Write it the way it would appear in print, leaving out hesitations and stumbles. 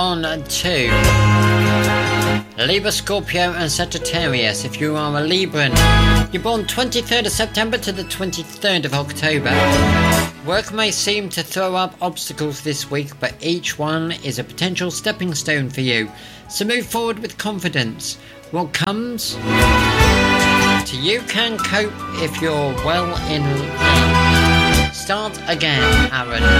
on to Libra, Scorpio and Sagittarius. If you are a Libran, you're born 23rd of September to the 23rd of October. Work may seem to throw up obstacles this week, but each one is a potential stepping stone for you. So move forward with confidence. What comes to you can cope if you're well in hand. Start again, Aaron.